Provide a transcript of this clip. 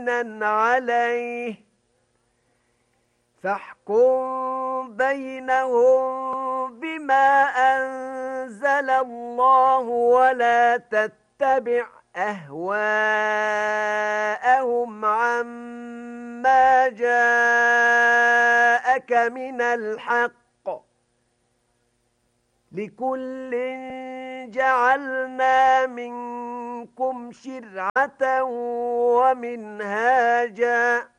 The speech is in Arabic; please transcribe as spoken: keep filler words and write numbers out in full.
مهيمنا عليه فاحكم بينهم بما أنزل الله ولا تتبع أهواءهم عما جاءك من الحق لكل جعلنا منكم شرعة ومنهاجا